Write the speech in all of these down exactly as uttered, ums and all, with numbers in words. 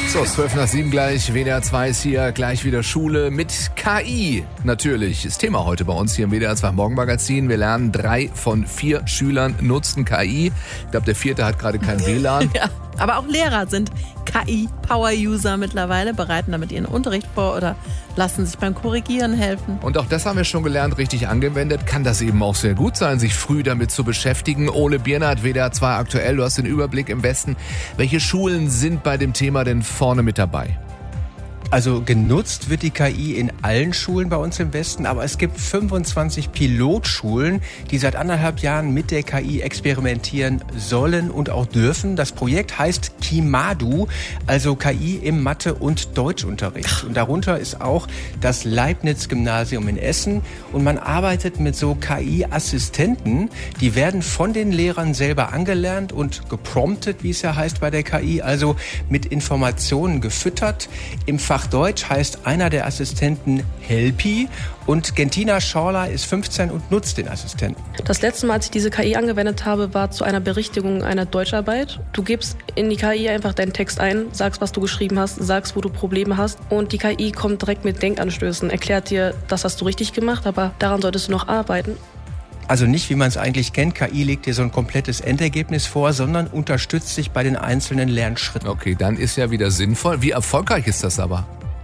So, zwölf nach sieben gleich, W D R zwei ist hier, gleich wieder Schule mit K I. Natürlich ist Thema heute bei uns hier im W D R zwei Morgenmagazin. Wir lernen, drei von vier Schülern nutzen K I. Ich glaube, der vierte hat gerade kein W L A N. Ja, aber auch Lehrer sind K I-Power-User mittlerweile, bereiten damit ihren Unterricht vor oder lassen sich beim Korrigieren helfen. Und auch das haben wir schon gelernt, richtig angewendet. Kann das eben auch sehr gut sein, sich früh damit zu beschäftigen. Ole Biernert, W D R zwei aktuell, du hast den Überblick im Westen. Welche Schulen sind bei dem Thema denn vorne mit dabei? Also genutzt wird die K I in allen Schulen bei uns im Westen, aber es gibt fünfundzwanzig Pilotschulen, die seit anderthalb Jahren mit der K I experimentieren sollen und auch dürfen. Das Projekt heißt KIMADU, also K I im Mathe- und Deutschunterricht. Und darunter ist auch das Leibniz-Gymnasium in Essen. Und man arbeitet mit so K I-Assistenten, die werden von den Lehrern selber angelernt und gepromptet, wie es ja heißt bei der K I, also mit Informationen gefüttert. Im Fach Deutsch heißt einer der Assistenten Helpi und Gentina Schorler ist fünfzehn und nutzt den Assistenten. Das letzte Mal, als ich diese K I angewendet habe, war zu einer Berichtigung einer Deutscharbeit. Du gibst in die K I einfach deinen Text ein, sagst, was du geschrieben hast, sagst, wo du Probleme hast und die K I kommt direkt mit Denkanstößen, erklärt dir, das hast du richtig gemacht, aber daran solltest du noch arbeiten. Also nicht, wie man es eigentlich kennt, K I legt dir so ein komplettes Endergebnis vor, sondern unterstützt sich bei den einzelnen Lernschritten. Okay, dann ist ja wieder sinnvoll. Wie erfolgreich ist das aber?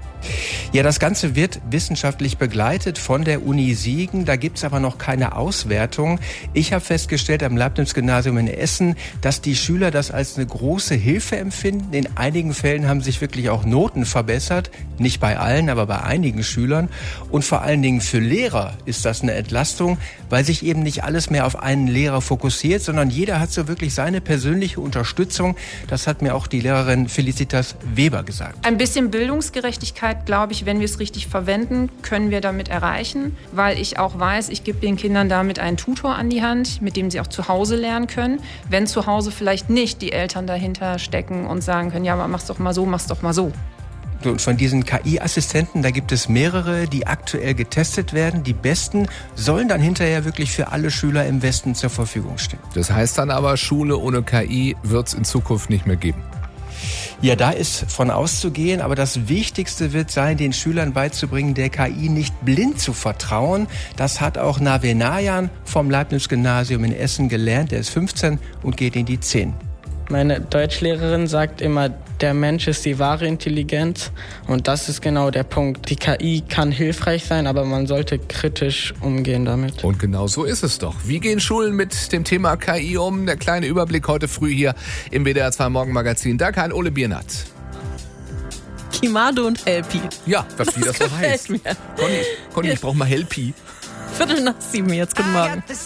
Ja, das Ganze wird wissenschaftlich begleitet von der Uni Siegen. Da gibt's aber noch keine Auswertung. Ich habe festgestellt am Leibniz-Gymnasium in Essen, dass die Schüler das als eine große Hilfe empfinden. In einigen Fällen haben sich wirklich auch Noten verbessert. Nicht bei allen, aber bei einigen Schülern. Und vor allen Dingen für Lehrer ist das eine Entlastung, weil sich eben nicht alles mehr auf einen Lehrer fokussiert, sondern jeder hat so wirklich seine persönliche Unterstützung. Das hat mir auch die Lehrerin Felicitas Weber gesagt. Ein bisschen Bildungsgerechtigkeit, glaube ich, wenn wir es richtig verwenden, können wir damit erreichen, weil ich auch weiß, ich gebe den Kindern damit einen Tutor an die Hand, mit dem sie auch zu Hause lernen können. Wenn zu Hause vielleicht nicht die Eltern dahinter stecken und sagen können, ja, aber mach's doch mal so, mach's doch mal so. Und von diesen K I-Assistenten, da gibt es mehrere, die aktuell getestet werden. Die besten sollen dann hinterher wirklich für alle Schüler im Westen zur Verfügung stehen. Das heißt dann aber, Schule ohne K I wird es in Zukunft nicht mehr geben. Ja, da ist von auszugehen, aber das Wichtigste wird sein, den Schülern beizubringen, der K I nicht blind zu vertrauen. Das hat auch Nave Nayan vom Leibniz-Gymnasium in Essen gelernt. Er ist fünfzehn und geht in die zehn. Meine Deutschlehrerin sagt immer, der Mensch ist die wahre Intelligenz und das ist genau der Punkt. Die K I kann hilfreich sein, aber man sollte kritisch umgehen damit. Und genau so ist es doch. Wie gehen Schulen mit dem Thema K I um? Der kleine Überblick heute früh hier im W D R zwei Morgenmagazin. Danke an Ole Biernert. KIMADU und Helpi. Ja, wie das so heißt. Mir. Conny, Conny, ich brauche mal Helpi. Viertel nach sieben jetzt. Guten Morgen.